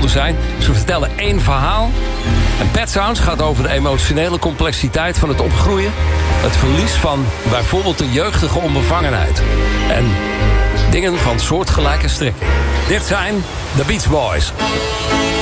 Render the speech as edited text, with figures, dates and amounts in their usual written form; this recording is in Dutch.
konden zijn. Ze vertellen één verhaal. En Pet Sounds gaat over de emotionele complexiteit van het opgroeien. Het verlies van bijvoorbeeld de jeugdige onbevangenheid. En dingen van soortgelijke strekking. Dit zijn de Beach Boys.